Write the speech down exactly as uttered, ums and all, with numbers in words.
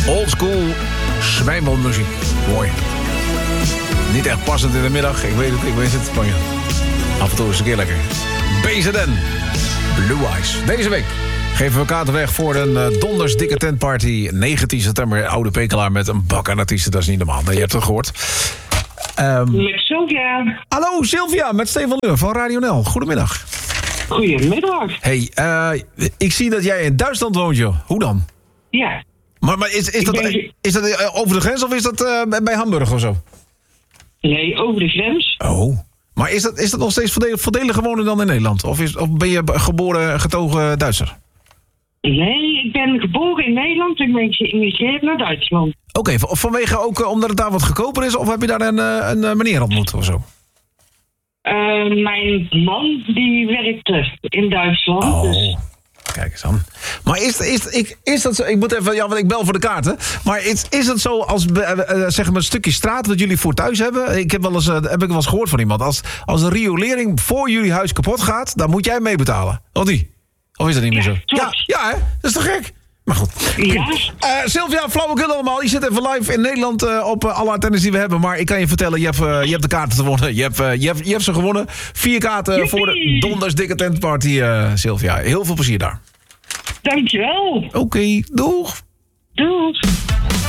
Old school zwijmelmuziek. Mooi. Niet echt passend in de middag. Ik weet het, ik weet het. Maar ja, af en toe is het een keer lekker. B Z N. Blue Eyes. Deze week geven we kaarten weg voor een uh, donders dikke tentparty. negentien september, Oude Pekelaar met een bak aan artiesten. Dat is niet normaal. Nee, je hebt het gehoord. Um, met Sylvia. Hallo Sylvia, met Stefan Leur van Radio N L. Goedemiddag. Goedemiddag. Hey, uh, ik zie dat jij in Duitsland woont, joh. Hoe dan? Ja. Maar, maar is, is, dat, ben... is dat uh, over de grens of is dat uh, bij Hamburg of zo? Nee, over de grens. Oh. Maar is dat, is dat nog steeds voordelig, voordeliger wonen dan in Nederland? Of, is, of ben je geboren, getogen Duitser? Nee, ik ben geboren in Nederland en ben geïmigreerd naar Duitsland. Oké, okay, van, vanwege ook uh, omdat het daar wat goedkoper is? Of heb je daar een, uh, een uh, meneer ontmoet of zo? Uh, mijn man, die werkte in Duitsland. Oh, dus... kijk eens aan. Maar is, is, ik, is dat zo? Ik moet even, ja, want ik bel voor de kaarten. Maar is, is het zo als uh, uh, zeg maar een stukje straat dat jullie voor thuis hebben? Ik heb wel eens, uh, heb ik wel eens gehoord van iemand. Als, als een riolering voor jullie huis kapot gaat, dan moet jij meebetalen. Of niet? Of is dat niet meer ja, zo? Ja, ja, hè? Dat is toch gek? Maar goed. Ja. Uh, Sylvia, flauwekul allemaal. Je zit even live in Nederland uh, op uh, alle antennes die we hebben. Maar ik kan je vertellen, je hebt, uh, je hebt de kaarten gewonnen. Je hebt, uh, je, hebt, je hebt ze gewonnen. Vier kaarten Yippie. Voor de donders dikke tentparty, uh, Sylvia. Heel veel plezier daar. Dankjewel. Oké, okay, doeg. Doeg.